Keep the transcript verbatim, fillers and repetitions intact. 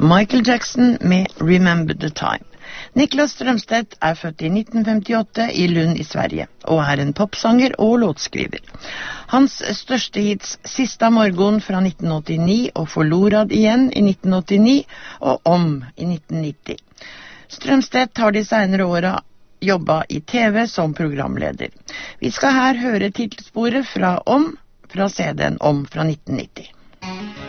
Michael Jackson med Remember the Time. Niklas Strømstedt er født i nitten femtiåtte i Lund i Sverige, og er en popsanger og låtskriver. Hans største hits Sista morgon fra nitten åttini og Forlorad igjen i nitten åttini og Om i nitten nitti. Strømstedt har de senere åra jobba i T V som programleder. Vi skal her høre titelsporet fra Om, fra C D-en Om fra nitten nitti.